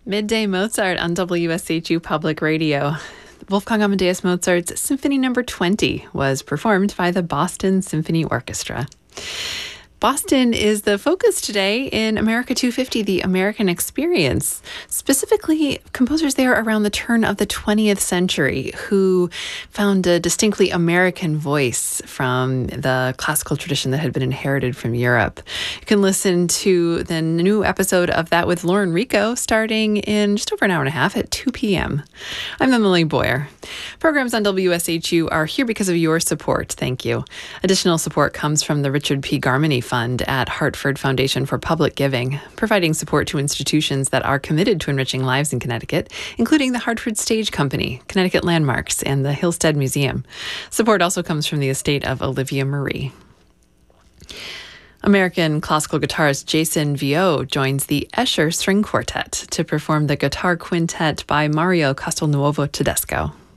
Midday Mozart on WSHU Public Radio. Wolfgang Amadeus Mozart's Symphony No. 20 was performed by the Boston Symphony Orchestra. Boston is the focus today in America 250, the American Experience. Specifically, composers there around the turn of the 20th century who found a distinctly American voice from the classical tradition that had been inherited from Europe. You can listen to the new episode of that with Lauren Rico starting in just over an hour and a half at 2 p.m. I'm Emily Boyer. Programs on WSHU are here because of your support. Thank you. Additional support comes from the Richard P. Garmany Fund at Hartford Foundation for Public Giving, providing support to institutions that are committed to enriching lives in Connecticut, including the Hartford Stage Company, Connecticut Landmarks, and the Hillstead Museum. Support also comes from the estate of Olivia Marie. American classical guitarist Jason Viau joins the Escher String Quartet to perform the guitar quintet by Mario Castelnuovo Tedesco.